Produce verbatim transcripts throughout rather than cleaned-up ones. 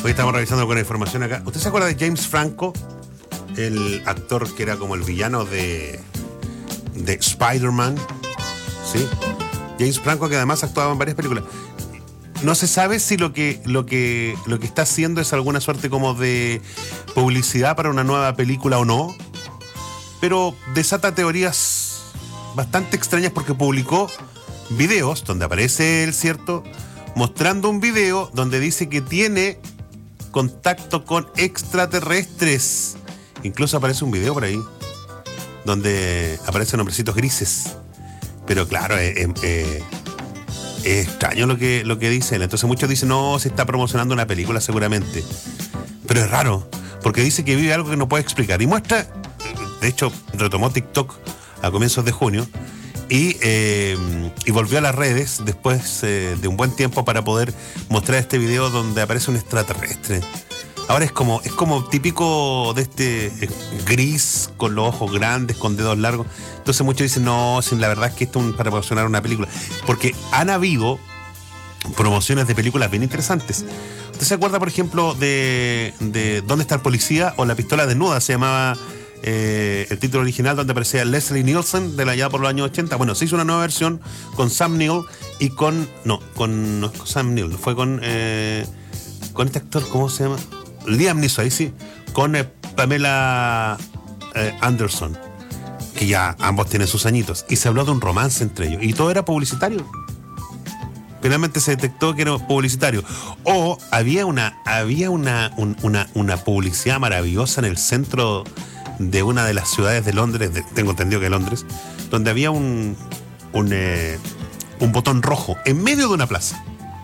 Hoy estamos revisando alguna información acá. ¿Usted se acuerda de James Franco? El actor que era como el villano de, de Spider-Man. ¿Sí? James Franco, que además actuaba en varias películas. No se sabe si lo que, lo que, lo que está haciendo es alguna suerte como de publicidad para una nueva película o no. Pero desata teorías bastante extrañas porque publicó videos donde aparece él, ¿cierto? Mostrando un video donde dice que tiene contacto con extraterrestres. Incluso aparece un video por ahí donde aparecen hombrecitos grises. Pero claro, eh, eh, eh, es extraño lo que, lo que dicen. Entonces muchos dicen, no, se está promocionando una película seguramente. Pero es raro, porque dice que vive algo que no puede explicar. Y muestra, de hecho, retomó TikTok a comienzos de junio y, eh, y volvió a las redes después eh, de un buen tiempo para poder mostrar este video donde aparece un extraterrestre. Ahora es como, es como típico de este eh, gris, con los ojos grandes, con dedos largos. Entonces muchos dicen, no, sin la verdad es que esto es para promocionar una película. Porque han habido promociones de películas bien interesantes. ¿Usted se acuerda, por ejemplo, de, de ¿Dónde está el policía? O La pistola desnuda, se llamaba eh, el título original, donde aparecía Leslie Nielsen, de la allá por los años ochenta. Bueno, se hizo una nueva versión con Sam Neill y con... No, con, no, con Sam Neill, fue con... Eh, con este actor, ¿cómo se llama? Liam Neeson, ahí sí, con eh, Pamela eh, Anderson, que ya ambos tienen sus añitos, y se habló de un romance entre ellos, y todo era publicitario. Finalmente se detectó que era publicitario. O había una, había una, un, una, una publicidad maravillosa en el centro de una de las ciudades de Londres, de, tengo entendido que Londres, donde había un, un, eh, un botón rojo en medio de una plaza.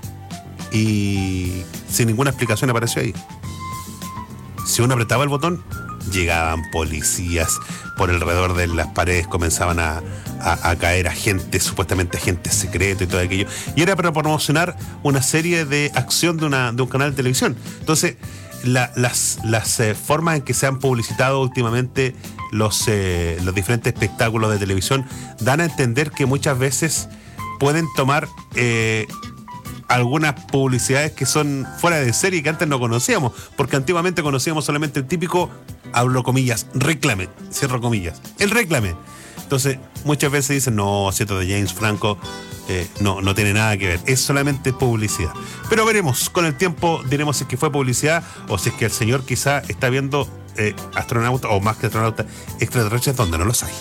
Y sin ninguna explicación apareció ahí. Si uno apretaba el botón, llegaban policías por alrededor de las paredes, comenzaban a, a, a caer agentes, supuestamente agentes secretos y todo aquello. Y era para promocionar una serie de acción de, una, de un canal de televisión. Entonces, la, las, las eh, formas en que se han publicitado últimamente los, eh, los diferentes espectáculos de televisión dan a entender que muchas veces pueden tomar... Eh, algunas publicidades que son fuera de serie que antes no conocíamos, porque antiguamente conocíamos solamente el típico, hablo comillas, reclame, cierro comillas, el reclame. Entonces muchas veces dicen, no, cierto, de James Franco eh, no, no tiene nada que ver, es solamente publicidad. Pero veremos, con el tiempo diremos si es que fue publicidad o si es que el señor quizá está viendo eh, astronautas, o más que astronautas, extraterrestres donde no los hay.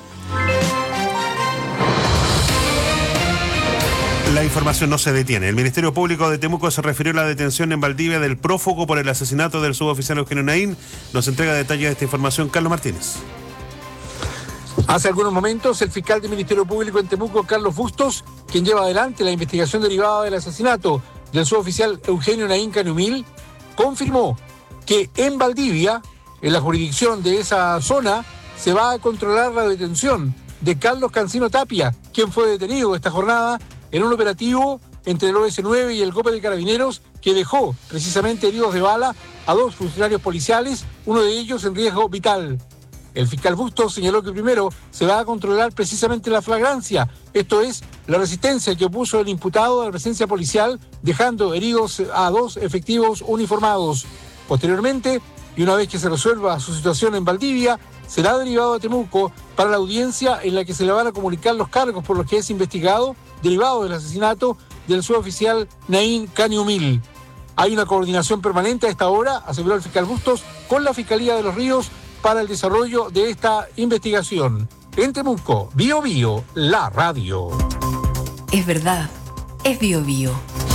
La información no se detiene. El Ministerio Público de Temuco se refirió a la detención en Valdivia del prófugo por el asesinato del suboficial Eugenio Naín. Nos entrega detalles de esta información Carlos Martínez. Hace algunos momentos, el fiscal del Ministerio Público en Temuco, Carlos Bustos, quien lleva adelante la investigación derivada del asesinato del suboficial Eugenio Naín Caniumil, confirmó que en Valdivia, en la jurisdicción de esa zona, se va a controlar la detención de Carlos Cancino Tapia, quien fue detenido esta jornada en un operativo entre el O S nueve y el G O P de Carabineros que dejó precisamente heridos de bala a dos funcionarios policiales, uno de ellos en riesgo vital. El fiscal Bustos señaló que primero se va a controlar precisamente la flagrancia, esto es, la resistencia que opuso el imputado a la presencia policial, dejando heridos a dos efectivos uniformados. Posteriormente, y una vez que se resuelva su situación en Valdivia, será derivado a Temuco para la audiencia en la que se le van a comunicar los cargos por los que es investigado, derivado del asesinato del suboficial Naín Caniumil. Hay una coordinación permanente a esta hora, aseguró el fiscal Bustos, con la Fiscalía de los Ríos para el desarrollo de esta investigación. En Temuco, Bio Bio, la radio. Es verdad, es Bio Bio.